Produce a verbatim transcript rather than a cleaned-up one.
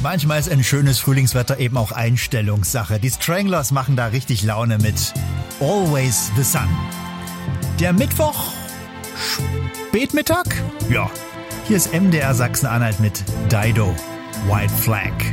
Manchmal ist ein schönes Frühlingswetter eben auch Einstellungssache. Die Stranglers machen da richtig Laune mit Always the Sun. Der Mittwoch, Spätmittag? Ja, hier ist M D R Sachsen-Anhalt mit Dido, White Flag.